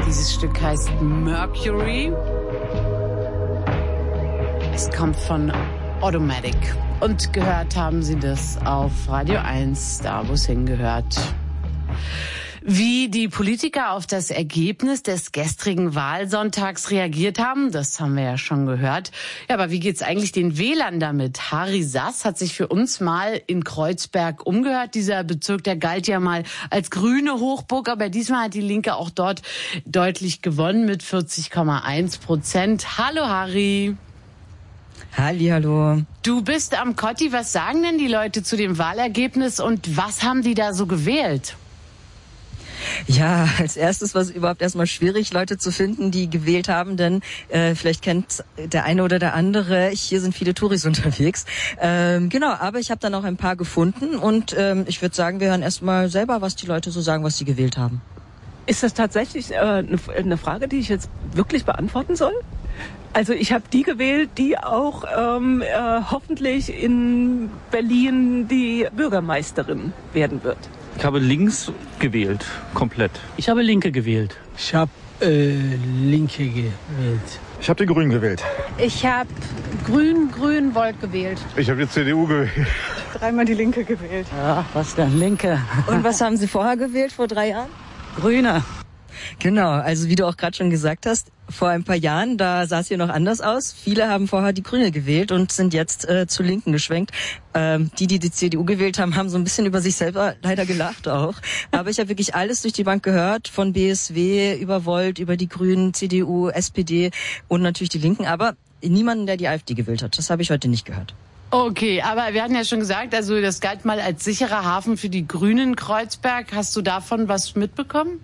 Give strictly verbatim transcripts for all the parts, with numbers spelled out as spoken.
Dieses Stück heißt Mercury. Es kommt von Automatic. Und gehört haben Sie das auf Radio eins, da wo es hingehört. Wie die Politiker auf das Ergebnis des gestrigen Wahlsonntags reagiert haben, das haben wir ja schon gehört. Ja, aber wie geht's eigentlich den Wählern damit? Harry Sass hat sich für uns mal in Kreuzberg umgehört. Dieser Bezirk, der galt ja mal als grüne Hochburg, aber diesmal hat die Linke auch dort deutlich gewonnen mit vierzig Komma eins Prozent. Hallo Harry. Hallihallo. Du bist am Kotti. Was sagen denn die Leute zu dem Wahlergebnis und was haben die da so gewählt? Ja, als erstes war es überhaupt erstmal schwierig, Leute zu finden, die gewählt haben, denn äh, vielleicht kennt der eine oder der andere, hier sind viele Touris unterwegs. Ähm, genau, aber ich habe dann auch ein paar gefunden und ähm, ich würde sagen, wir hören erstmal selber, was die Leute so sagen, was sie gewählt haben. Ist das tatsächlich äh, eine, eine Frage, die ich jetzt wirklich beantworten soll? Also ich habe die gewählt, die auch ähm, äh, hoffentlich in Berlin die Bürgermeisterin werden wird. Ich habe links gewählt, komplett. Ich habe Linke gewählt. Ich habe äh, Linke gewählt. Ich habe die Grünen gewählt. Ich habe Grün, Grün, Volt gewählt. Ich habe die C D U gewählt. Dreimal die Linke gewählt. Ja, was denn, Linke. Und was haben Sie vorher gewählt, vor drei Jahren? Grüne. Genau, also wie du auch gerade schon gesagt hast, vor ein paar Jahren, da sah es hier noch anders aus. Viele haben vorher die Grüne gewählt und sind jetzt äh, zur Linken geschwenkt. Ähm, die, die die C D U gewählt haben, haben so ein bisschen über sich selber leider gelacht auch. Aber ich habe wirklich alles durch die Bank gehört, von B S W über Volt, über die Grünen, C D U, S P D und natürlich die Linken. Aber niemanden, der die AfD gewählt hat. Das habe ich heute nicht gehört. Okay, aber wir hatten ja schon gesagt, also das galt mal als sicherer Hafen für die Grünen Kreuzberg. Hast du davon was mitbekommen?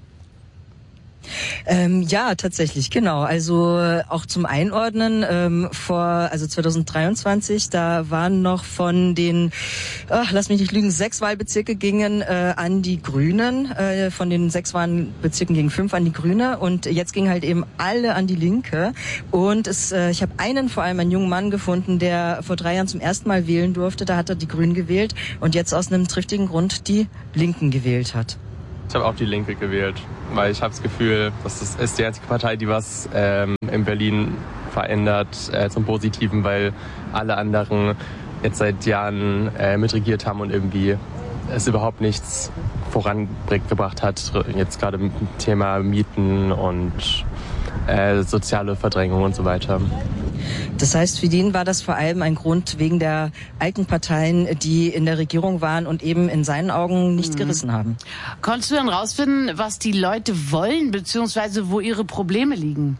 Ähm, ja, tatsächlich, genau. Also äh, auch zum Einordnen, ähm, vor, also zwanzig dreiundzwanzig, da waren noch von den, ach, lass mich nicht lügen, sechs Wahlbezirke gingen äh, an die Grünen, äh, von den sechs Wahlbezirken gingen fünf an die Grüne und jetzt gingen halt eben alle an die Linke. Und es, äh, ich habe einen, vor allem einen jungen Mann gefunden, der vor drei Jahren zum ersten Mal wählen durfte, da hat er die Grünen gewählt und jetzt aus einem triftigen Grund die Linken gewählt hat. Ich habe auch die Linke gewählt, weil ich habe das Gefühl, das ist die einzige Partei, die was ähm, in Berlin verändert äh, zum Positiven, weil alle anderen jetzt seit Jahren äh, mitregiert haben und irgendwie es überhaupt nichts vorangebracht hat. Jetzt gerade mit dem Thema Mieten und äh, soziale Verdrängung und so weiter. Das heißt, für den war das vor allem ein Grund wegen der alten Parteien, die in der Regierung waren und eben in seinen Augen nichts mhm. gerissen haben. Konntest du dann rausfinden, was die Leute wollen, beziehungsweise wo ihre Probleme liegen?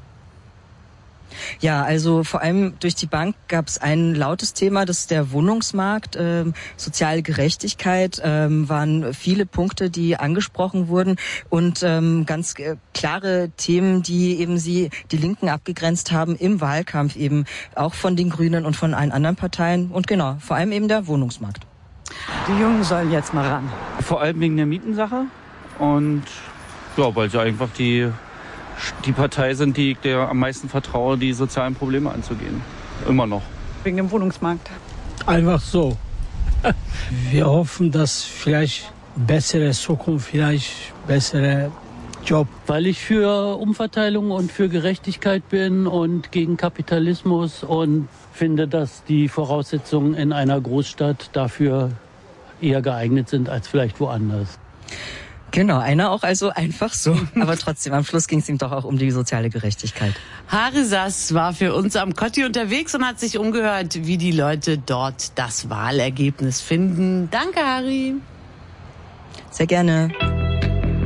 Ja, also vor allem durch die Bank gab es ein lautes Thema, das ist der Wohnungsmarkt. Ähm, soziale Gerechtigkeit ähm, waren viele Punkte, die angesprochen wurden und ähm, ganz äh, klare Themen, die eben sie, die Linken, abgegrenzt haben im Wahlkampf, eben auch von den Grünen und von allen anderen Parteien und genau, vor allem eben der Wohnungsmarkt. Die Jungen sollen jetzt mal ran. Vor allem wegen der Mietensache und ja, weil sie einfach die die Partei sind, die ich der am meisten vertraue, die sozialen Probleme anzugehen. Immer noch. Wegen dem Wohnungsmarkt. Einfach so. Wir hoffen, dass vielleicht bessere Zukunft, vielleicht bessere Job. Weil ich für Umverteilung und für Gerechtigkeit bin und gegen Kapitalismus und finde, dass die Voraussetzungen in einer Großstadt dafür eher geeignet sind als vielleicht woanders. Genau, einer auch also einfach so. Aber trotzdem, am Schluss ging es ihm doch auch um die soziale Gerechtigkeit. Harry Sass war für uns am Kotti unterwegs und hat sich umgehört, wie die Leute dort das Wahlergebnis finden. Danke, Harry. Sehr gerne.